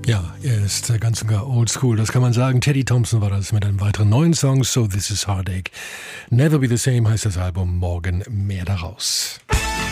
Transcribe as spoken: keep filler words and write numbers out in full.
Ja, er ist ganz und gar oldschool, das kann man sagen. Teddy Thompson war das mit einem weiteren neuen Song, So This Is Heartache. Never Be The Same heißt das Album, morgen mehr daraus.